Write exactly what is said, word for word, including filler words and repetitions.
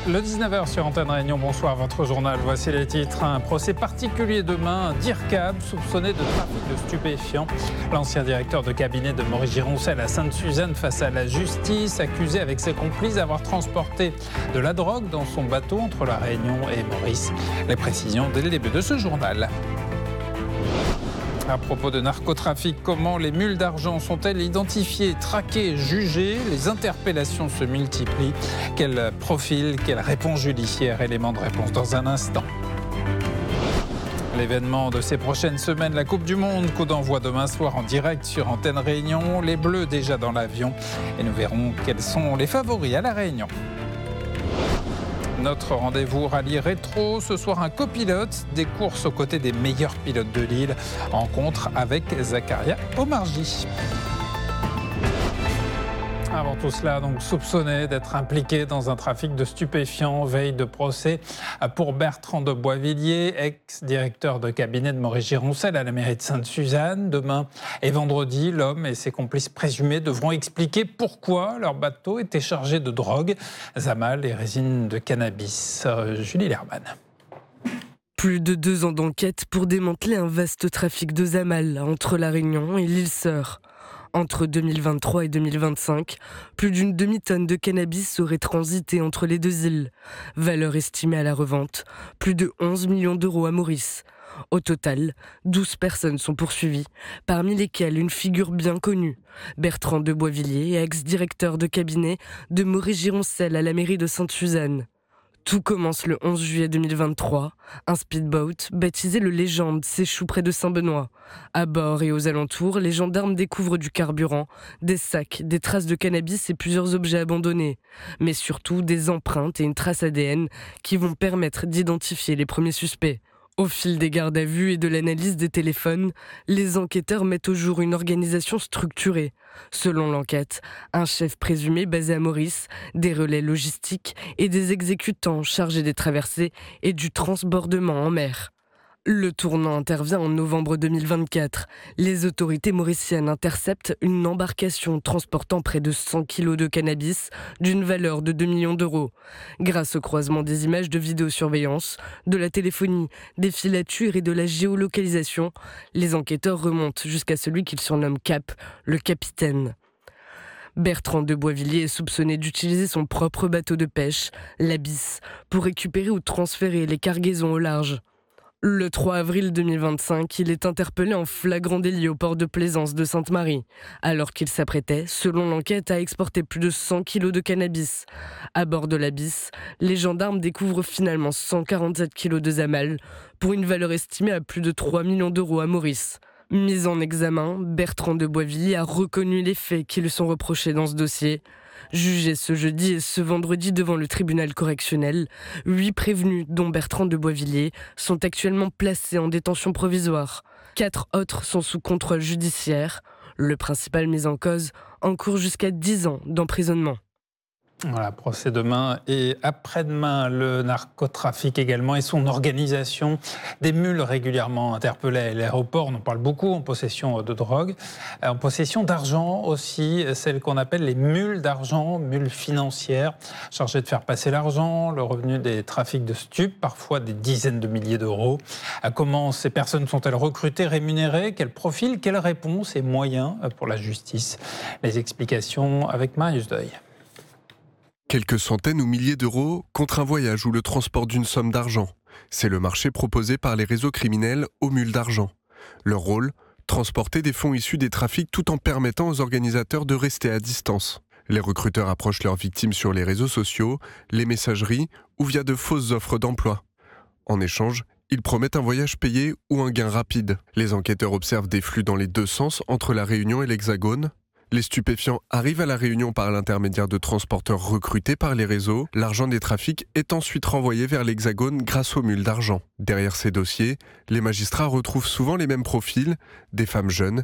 Le dix-neuf heures sur Antenne Réunion, bonsoir, votre journal, voici les titres. Un procès particulier demain, Dircab, soupçonné de trafic de stupéfiants. L'ancien directeur de cabinet de Maurice Gironcel à Sainte-Suzanne face à la justice, accusé avec ses complices d'avoir transporté de la drogue dans son bateau entre la Réunion et Maurice. Les précisions dès le début de ce journal. À propos de narcotrafic, comment les mules d'argent sont-elles identifiées, traquées, jugées? Les interpellations se multiplient. Quel profil, quelle réponse judiciaire? Élément de réponse dans un instant. L'événement de ces prochaines semaines, la Coupe du Monde, coup d'envoi demain soir en direct sur Antenne Réunion. Les Bleus déjà dans l'avion et nous verrons quels sont les favoris à la Réunion. Notre rendez-vous rallye rétro, ce soir un copilote, des courses aux côtés des meilleurs pilotes de l'île, rencontre avec Zakaria Omarji. Avant tout cela, donc soupçonné d'être impliqué dans un trafic de stupéfiants, veille de procès pour Bertrand de Boisvilliers, ex-directeur de cabinet de Maurice Gironcel à la mairie de Sainte-Suzanne. Demain et vendredi, l'homme et ses complices présumés devront expliquer pourquoi leur bateau était chargé de drogue, zamal et résine de cannabis. Euh, Julie Lerman. Plus de deux ans d'enquête pour démanteler un vaste trafic de zamal entre La Réunion et l'île Sœur. Entre deux mille vingt-trois et deux mille vingt-cinq, plus d'une demi-tonne de cannabis aurait transité entre les deux îles. Valeur estimée à la revente, plus de onze millions d'euros à Maurice. Au total, douze personnes sont poursuivies, parmi lesquelles une figure bien connue, Bertrand de Boisvilliers, ex-directeur de cabinet de Maurice Gironcel à la mairie de Sainte-Suzanne. Tout commence le onze juillet deux mille vingt-trois. Un speedboat, baptisé le Légende, s'échoue près de Saint-Benoît. À bord et aux alentours, les gendarmes découvrent du carburant, des sacs, des traces de cannabis et plusieurs objets abandonnés. Mais surtout des empreintes et une trace A D N qui vont permettre d'identifier les premiers suspects. Au fil des gardes à vue et de l'analyse des téléphones, les enquêteurs mettent au jour une organisation structurée. Selon l'enquête, un chef présumé basé à Maurice, des relais logistiques et des exécutants chargés des traversées et du transbordement en mer. Le tournant intervient en novembre deux mille vingt-quatre. Les autorités mauriciennes interceptent une embarcation transportant près de cent kilos de cannabis d'une valeur de deux millions d'euros. Grâce au croisement des images de vidéosurveillance, de la téléphonie, des filatures et de la géolocalisation, les enquêteurs remontent jusqu'à celui qu'ils surnomment Cap, le capitaine. Bertrand de Boisvilliers est soupçonné d'utiliser son propre bateau de pêche, l'Abyss, pour récupérer ou transférer les cargaisons au large. Le trois avril deux mille vingt-cinq, il est interpellé en flagrant délit au port de Plaisance de Sainte-Marie, alors qu'il s'apprêtait, selon l'enquête, à exporter plus de cent kilos de cannabis. À bord de l'Abyss, les gendarmes découvrent finalement cent quarante-sept kilos de zamal, pour une valeur estimée à plus de trois millions d'euros à Maurice. Mis en examen, Bertrand de Boisvilliers a reconnu les faits qui lui sont reprochés dans ce dossier. Jugé ce jeudi et ce vendredi devant le tribunal correctionnel, huit prévenus, dont Bertrand de Boisvilliers, sont actuellement placés en détention provisoire. Quatre autres sont sous contrôle judiciaire. Le principal mis en cause encourt jusqu'à dix ans d'emprisonnement. Voilà, procès demain et après-demain, le narcotrafic également et son organisation. Des mules régulièrement interpellées à l'aéroport, on en parle beaucoup, en possession de drogue, en possession d'argent aussi, celles qu'on appelle les mules d'argent, mules financières, chargées de faire passer l'argent, le revenu des trafics de stupes, parfois des dizaines de milliers d'euros. Comment ces personnes sont-elles recrutées, rémunérées? Quel profil, quelles réponses et moyens pour la justice? Les explications avec Marius Deuil. Quelques centaines ou milliers d'euros contre un voyage ou le transport d'une somme d'argent. C'est le marché proposé par les réseaux criminels aux mules d'argent. Leur rôle, transporter des fonds issus des trafics tout en permettant aux organisateurs de rester à distance. Les recruteurs approchent leurs victimes sur les réseaux sociaux, les messageries ou via de fausses offres d'emploi. En échange, ils promettent un voyage payé ou un gain rapide. Les enquêteurs observent des flux dans les deux sens entre la Réunion et l'Hexagone. Les stupéfiants arrivent à La Réunion par l'intermédiaire de transporteurs recrutés par les réseaux. L'argent des trafics est ensuite renvoyé vers l'Hexagone grâce aux mules d'argent. Derrière ces dossiers, les magistrats retrouvent souvent les mêmes profils, des femmes jeunes,